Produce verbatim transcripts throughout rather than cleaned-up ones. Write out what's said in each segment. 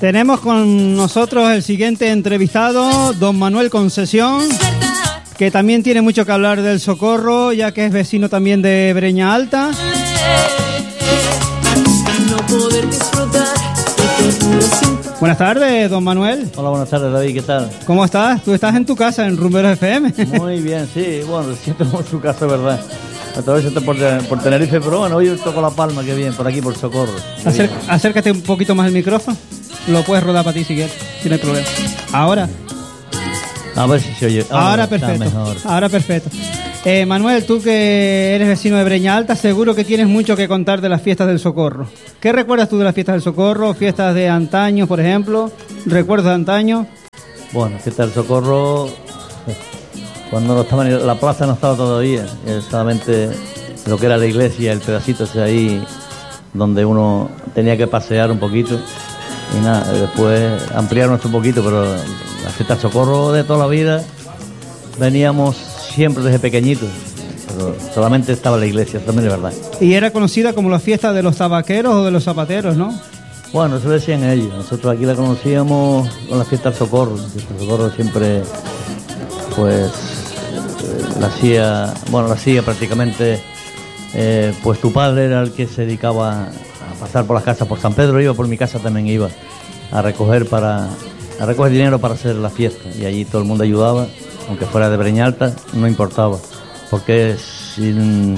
Tenemos con nosotros el siguiente entrevistado, don Manuel Concesión, que también tiene mucho que hablar del Socorro, ya que es vecino también de Breña Alta. Buenas tardes, don Manuel. Hola, buenas tardes, David, ¿qué tal? ¿Cómo estás? Tú estás en tu casa, en Rumberos F M. Muy bien, sí, bueno, siempre en su casa, ¿verdad? Otra vez estoy por, por Tenerife, pero bueno, hoy toco La Palma, qué bien, por aquí, por Socorro. Acer, acércate un poquito más el micrófono. Lo puedes rodar para ti si quieres, si no hay problema. Ahora. A ver si se oye. Ahora, Ahora perfecto. Mejor. Ahora perfecto. Eh, Manuel, tú que eres vecino de Breña Alta, seguro que tienes mucho que contar de las fiestas del Socorro. ¿Qué recuerdas tú de las fiestas del Socorro? ¿Fiestas de antaño, por ejemplo? ¿Recuerdos de antaño? Bueno, fiestas del Socorro, cuando no estaba en la plaza no estaba todavía, solamente lo que era la iglesia, el pedacito ese ahí donde uno tenía que pasear un poquito. Y nada, después ampliaron un poquito, pero la fiesta del Socorro de toda la vida veníamos siempre desde pequeñitos, pero solamente estaba la iglesia, también es verdad. Y era conocida como la fiesta de los tabaqueros o de los zapateros, ¿no? Bueno, eso decían ellos. Nosotros aquí la conocíamos con la fiesta del Socorro. La fiesta del Socorro siempre, pues, eh, la hacía, bueno, la hacía prácticamente, eh, pues tu padre era el que se dedicaba a pasar por las casas, por San Pedro iba, por mi casa también iba a recoger para, a recoger dinero para hacer la fiesta. Y allí todo el mundo ayudaba. Aunque fuera de Breña Alta, no importaba, porque si,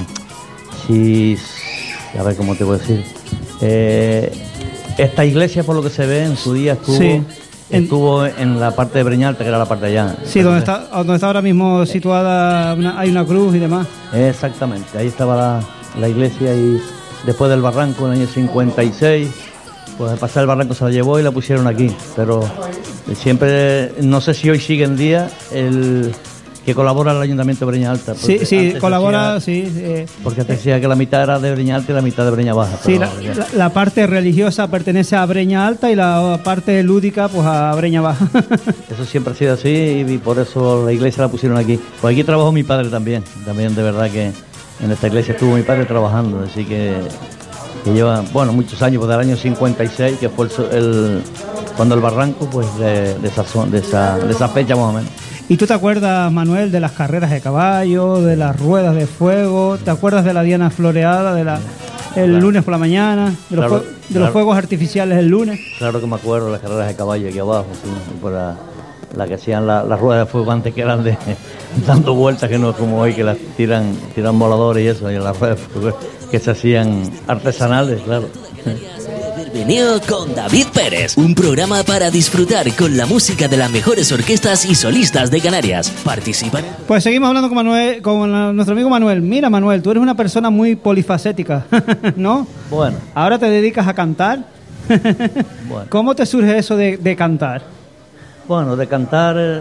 si a ver cómo te voy a decir, eh, esta iglesia, por lo que se ve, en su día estuvo, sí, en, estuvo en la parte de Breña Alta, que era la parte de allá. Sí, donde está, donde está ahora mismo situada, una, hay una cruz y demás. Exactamente, ahí estaba la, la iglesia y después del barranco, en el año cincuenta y seis, pues al pasar el barranco se la llevó y la pusieron aquí, pero siempre, no sé si hoy sigue en día el que colabora el Ayuntamiento de Breña Alta. Sí, sí, colabora, decía, sí. Eh, porque te decía que la mitad era de Breña Alta y la mitad de Breña Baja. Sí, la, la, la parte religiosa pertenece a Breña Alta y la parte lúdica pues a Breña Baja. Eso siempre ha sido así y por eso la iglesia la pusieron aquí. Pues aquí trabajó mi padre también, también de verdad que en esta iglesia estuvo mi padre trabajando, así que... que lleva, bueno, muchos años, pues del año cincuenta y seis, que fue el, el cuando el barranco, pues de, de, esa, de, esa, de esa fecha más o menos. ¿Y tú te acuerdas, Manuel, de las carreras de caballo, de las ruedas de fuego? ¿Te acuerdas de la diana floreada, de la, el claro. lunes por la mañana, de los, claro, de los claro. fuegos artificiales el lunes? Claro que me acuerdo de las carreras de caballo aquí abajo, sí, por la, la que hacían la, las ruedas de fuego antes, que eran de dando vueltas, que no como hoy, que las tiran, tiran voladores y eso, y las ruedas de fuego que se hacían artesanales, claro. Venido con David Pérez, un programa para disfrutar con la música de las mejores orquestas y solistas de Canarias. Participan. Pues seguimos hablando con Manuel, con la, nuestro amigo Manuel. Mira, Manuel, tú eres una persona muy polifacética, ¿no? Bueno. Ahora te dedicas a cantar. Bueno. ¿Cómo te surge eso de, de cantar? Bueno, de cantar, eh,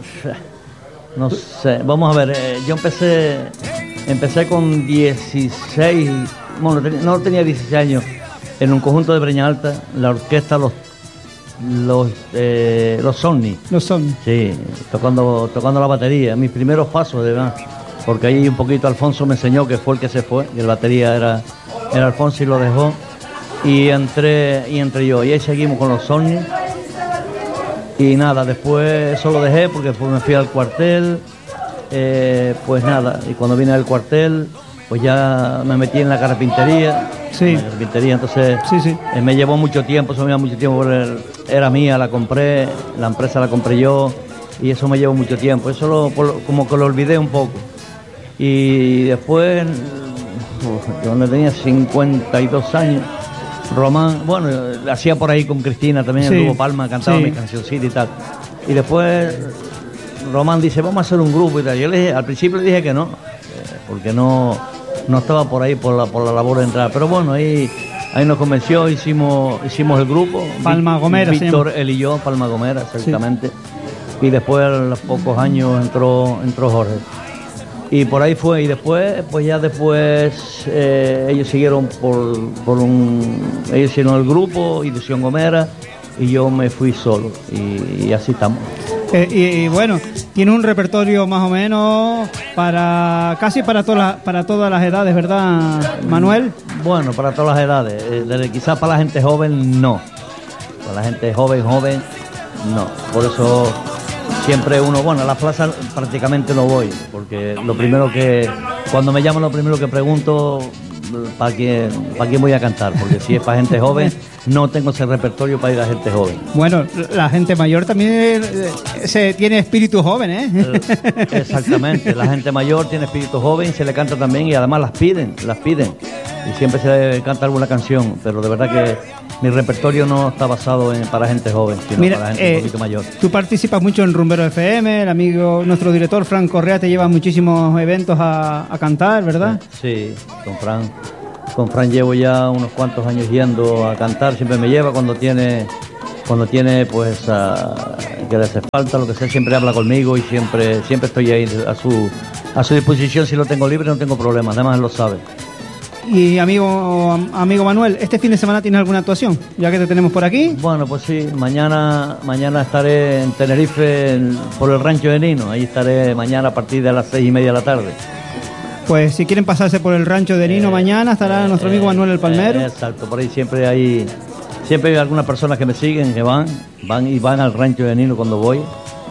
no sé. Vamos a ver, eh, yo empecé, empecé con dieciséis, bueno, no tenía dieciséis años. En un conjunto de Breña Alta, la orquesta Los los eh, los Somni. Los Somni. Sí, tocando tocando la batería. Mis primeros pasos, de verdad. Porque ahí un poquito Alfonso me enseñó, que fue el que se fue, y el batería era, era Alfonso y lo dejó. Y entré, y entré yo. Y ahí seguimos con los Somni. Y nada, después eso lo dejé porque pues me fui al cuartel. Eh, pues nada, y cuando vine al cuartel, pues ya me metí en la carpintería. Sí. La carpintería, entonces sí, sí. Eh, me llevó mucho tiempo, eso me llevó mucho tiempo, era mía, la compré, la empresa la compré yo y eso me llevó mucho tiempo, eso lo, por, como que lo olvidé un poco. Y después, uf, cuando tenía cincuenta y dos años, Román, bueno, la hacía por ahí con Cristina también, sí. El Grupo Palma, cantaba sí. mis cancioncitas y tal. Y después Román dice, vamos a hacer un grupo y tal. Yo le dije, al principio le dije que no, porque no... no estaba por ahí por la por la labor de entrar, pero bueno, ahí ahí nos convenció, hicimos hicimos el grupo Palma Gomera, Víctor, él y yo, Palma Gomera, exactamente. Sí. Y después a los pocos años entró entró Jorge. Y por ahí fue, y después, pues ya después eh, ellos siguieron por, por un ellos hicieron el grupo, Ilusión Gomera, y yo me fui solo, y, y así estamos. Eh, y, y bueno, tiene un repertorio más o menos para casi para todas las, para todas las edades, ¿verdad, Manuel? Bueno, para todas las edades, eh, quizás para la gente joven no, con la gente joven, joven, no. Por eso siempre uno, bueno, a la plaza prácticamente no voy, porque lo primero que, cuando me llaman lo primero que pregunto, ¿para quién, para quién voy a cantar? Porque si es para gente joven, no tengo ese repertorio para ir a gente joven. Bueno, la gente mayor también se tiene espíritu joven, ¿eh? Exactamente, la gente mayor tiene espíritu joven, se le canta también y además las piden, las piden. Y siempre se le canta alguna canción, pero de verdad que mi repertorio no está basado en para gente joven, sino Mira, para gente eh, un poquito mayor. Tú participas mucho en Rumbero F M, el amigo, nuestro director Fran Correa te lleva a muchísimos eventos a, a cantar, ¿verdad? Sí, con Fran. Con Fran llevo ya unos cuantos años yendo a cantar, siempre me lleva cuando tiene, cuando tiene pues a, que le hace falta, lo que sea, siempre habla conmigo y siempre, siempre estoy ahí a su, a su disposición. Si lo tengo libre no tengo problemas, además él lo sabe. Y amigo, amigo Manuel, ¿este fin de semana tienes alguna actuación? Ya que te tenemos por aquí. Bueno, pues sí, mañana, mañana estaré en Tenerife en, por el rancho de Nino, ahí estaré mañana a partir de las seis y media de la tarde. Pues si quieren pasarse por el rancho de Nino eh, mañana, estará eh, nuestro amigo Manuel el Palmero. Eh, exacto, por ahí siempre hay siempre hay algunas personas que me siguen, que van, van y van al rancho de Nino cuando voy.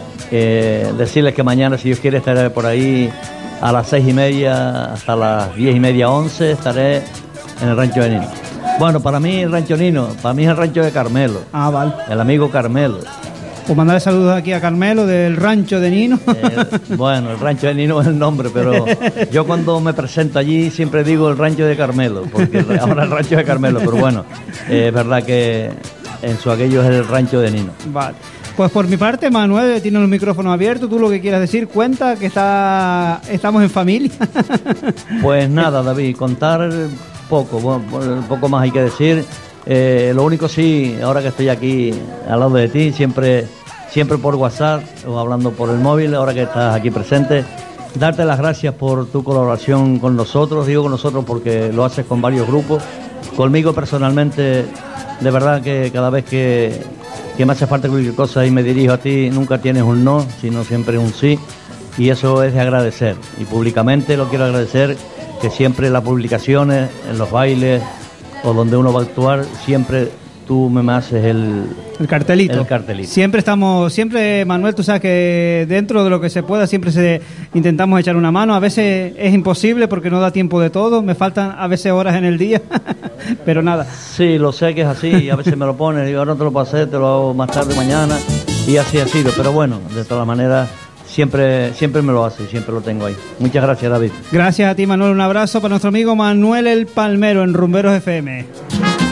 Eh, decirles que mañana, si Dios quiere, estaré por ahí a las seis y media hasta las diez y media, once, estaré en el rancho de Nino. Bueno, para mí el rancho Nino, para mí es el rancho de Carmelo. Ah, vale. El amigo Carmelo. Pues mandarle saludos aquí a Carmelo del rancho de Nino. Eh, bueno, el rancho de Nino es el nombre, pero yo cuando me presento allí siempre digo el rancho de Carmelo, porque ahora el rancho de Carmelo, pero bueno, eh, es verdad que en su aquello es el rancho de Nino. Vale. Pues por mi parte, Manuel tiene los micrófonos abiertos. Tú lo que quieras decir, cuenta que está estamos en familia. Pues nada, David, contar poco, bueno, poco más hay que decir. Eh, lo único sí, ahora que estoy aquí al lado de ti, siempre, siempre por WhatsApp o hablando por el móvil, ahora que estás aquí presente, darte las gracias por tu colaboración con nosotros. Digo con nosotros porque lo haces con varios grupos. Conmigo personalmente, de verdad que cada vez que, que me hace falta cualquier cosa y me dirijo a ti, nunca tienes un no, sino siempre un sí. Y eso es de agradecer. Y públicamente lo quiero agradecer, que siempre en las publicaciones, en los bailes o donde uno va a actuar, siempre tú me haces el, el cartelito. El cartelito. Siempre estamos, siempre, Manuel, tú sabes que dentro de lo que se pueda siempre se intentamos echar una mano. A veces es imposible porque no da tiempo de todo, me faltan a veces horas en el día, pero nada. Sí, lo sé que es así, y a veces me lo pones, digo, ahora no te lo puedo hacer, te lo hago más tarde mañana, y así ha sido, pero bueno, de todas maneras, siempre, siempre me lo hace y siempre lo tengo ahí. Muchas gracias, David. Gracias a ti, Manuel, un abrazo para nuestro amigo Manuel el Palmero en Rumberos F M.